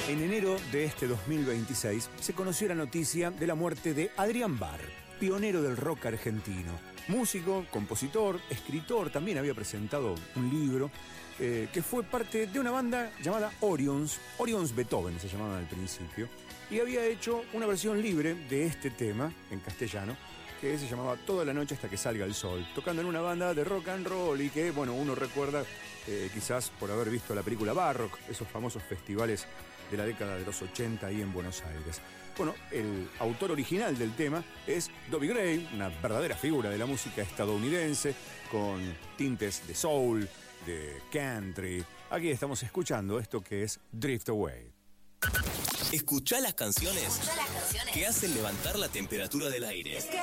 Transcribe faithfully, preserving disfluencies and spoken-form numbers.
En enero de este dos mil veintiséis se conoció la noticia de la muerte de Adrián Barr, pionero del rock argentino. Músico, compositor, escritor, también había presentado un libro eh, que fue parte de una banda llamada Orions, Orions Beethoven se llamaban al principio, y había hecho una versión libre de este tema en castellano que se llamaba Toda la noche hasta que salga el sol, tocando en una banda de rock and roll y que, bueno, uno recuerda eh, quizás por haber visto la película Barrock, esos famosos festivales de la década de los ochenta ahí en Buenos Aires. Bueno, el autor original del tema es Dobie Gray, una verdadera figura de la música estadounidense, con tintes de soul, de country. Aquí estamos escuchando esto que es Drift Away. Escuchá las canciones, Escuchá las canciones que hacen levantar la temperatura del aire.